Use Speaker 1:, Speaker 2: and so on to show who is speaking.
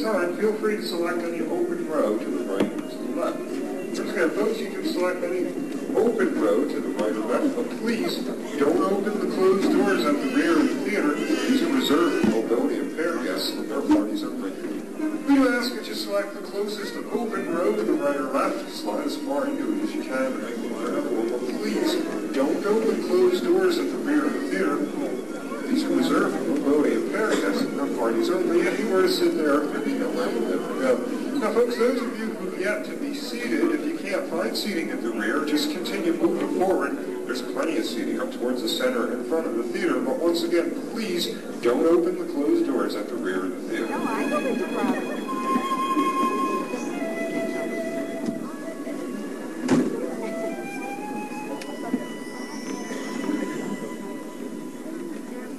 Speaker 1: time, feel free to select any open row to the right or to the left. Once again, folks, you can select any open row to the right or left, but please don't open the closed doors at the rear of the theater. These are reserved for mobility impaired guests and their parties only. We do ask that you select the closest open row to the right or left. Slide as far into it as you can. But please don't open closed doors at the rear of the theater. These are reserved for mobility impaired guests and their parties only. If you were to sit there, there'd be nowhere for them to go. Now, folks, those of you who have yet to be seated, if you can't find seating at the rear, just continue moving forward. There's plenty of seating up towards the center in front of the theater, but once again, please don't open the closed doors at the rear of the theater.
Speaker 2: No, I don't think the problem.